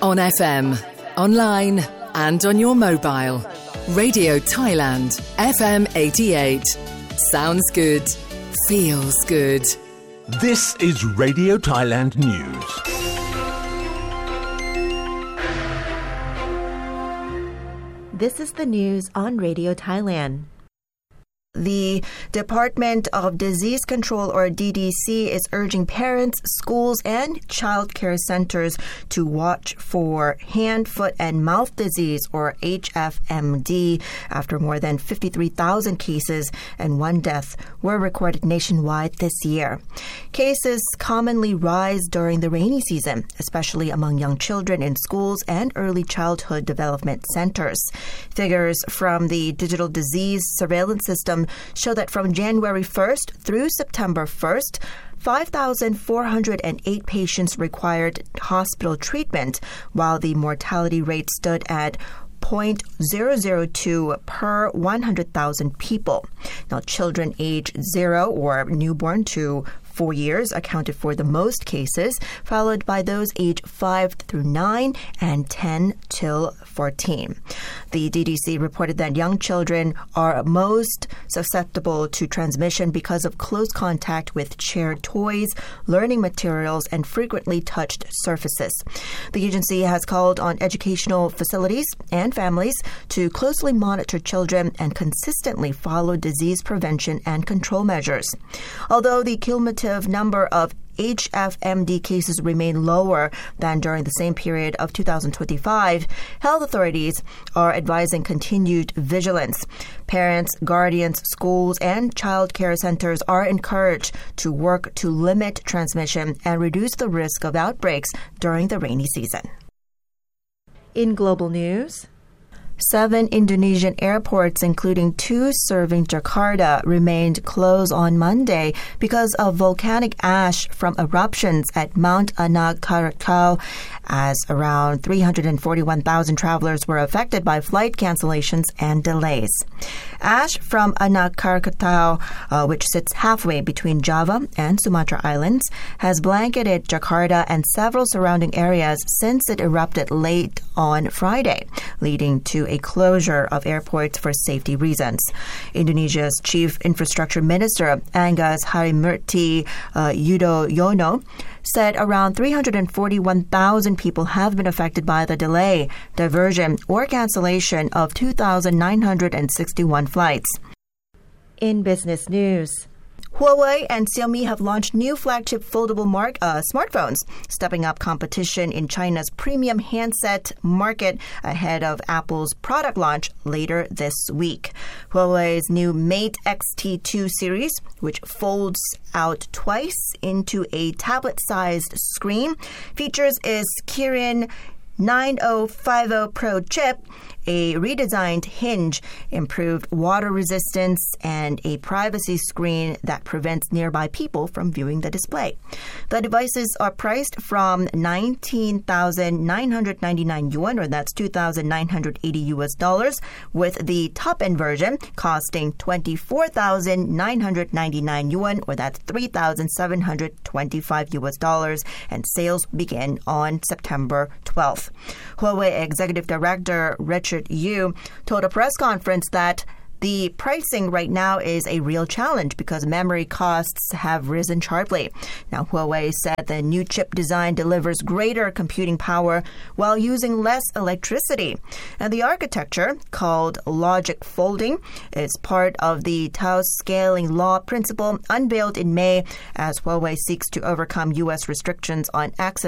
On FM, online and on your mobile. Radio Thailand, FM 88. Sounds good. Feels good. This is Radio Thailand News. This is the news on Radio Thailand. The Department of Disease Control, or DDC, is urging parents, schools, and child care centers to watch for hand, foot, and mouth disease, or HFMD, after more than 53,000 cases and one death were recorded nationwide this year. Cases commonly rise during the rainy season, especially among young children in schools and early childhood development centers. Figures from the Digital Disease Surveillance System show that from January 1st through September 1st, 5,408 patients required hospital treatment, while the mortality rate stood at 0.002 per 100,000 people. Now, children aged 0 or newborn to 4 years accounted for the most cases, followed by those aged 5 through 9 and 10 till 14. The DDC reported that young children are most susceptible to transmission because of close contact with shared toys, learning materials, and frequently touched surfaces. The agency has called on educational facilities and families to closely monitor children and consistently follow disease prevention and control measures. Although the cumulative number of HFMD cases remain lower than during the same period of 2025, health authorities are advising continued vigilance. Parents, guardians, schools, and child care centers are encouraged to work to limit transmission and reduce the risk of outbreaks during the rainy season. In global news, 7 Indonesian airports, including 2 serving Jakarta, remained closed on Monday because of volcanic ash from eruptions at Mount Anak Krakatau, as around 341,000 travelers were affected by flight cancellations and delays. Ash from Anak Krakatau, which sits halfway between Java and Sumatra Islands, has blanketed Jakarta and several surrounding areas since it erupted late on Friday, leading to a closure of airports for safety reasons. Indonesia's Chief Infrastructure Minister, Angas Harimurti Yudhoyono, said around 341,000 people have been affected by the delay, diversion, or cancellation of 2,961 flights. In business news, Huawei and Xiaomi have launched new flagship foldable smartphones, stepping up competition in China's premium handset market ahead of Apple's product launch later this week. Huawei's new Mate X-T2 series, which folds out twice into a tablet-sized screen, features its Kirin 9050 Pro chip, a redesigned hinge, improved water resistance, and a privacy screen that prevents nearby people from viewing the display. The devices are priced from 19,999 yuan, or that's $2,980, with the top-end version costing 24,999 yuan, or that's $3,725, and sales begin on September 12th. Huawei Executive Director Richard Yu told a press conference that the pricing right now is a real challenge because memory costs have risen sharply. Now, Huawei said the new chip design delivers greater computing power while using less electricity. And the architecture, called logic folding, is part of the Tao's scaling law principle unveiled in May as Huawei seeks to overcome U.S. restrictions on access